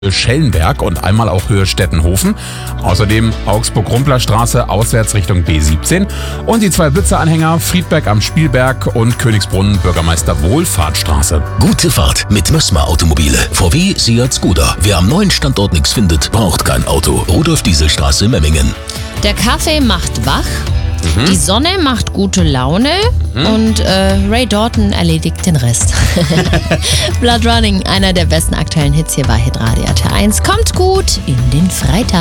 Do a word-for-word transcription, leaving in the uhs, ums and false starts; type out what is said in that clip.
Schellenberg und einmal auch Höhe Stettenhofen. Außerdem Augsburg-Rumpler-Straße auswärts Richtung B siebzehn und die zwei Blitzeranhänger Friedberg am Spielberg und Königsbrunn Bürgermeister Wohlfahrtstraße. Gute Fahrt mit Mössmer Automobile. V W, Seat, Skoda. Wer am neuen Standort nichts findet, braucht kein Auto. Rudolf-Diesel-Straße, Memmingen. Der Kaffee macht wach. Mhm. Die Sonne macht gute Laune mhm. und äh, Ray Dalton erledigt den Rest. Blood Running, einer der besten aktuellen Hits hier bei Hitradio R T L eins. Kommt gut in den Freitag.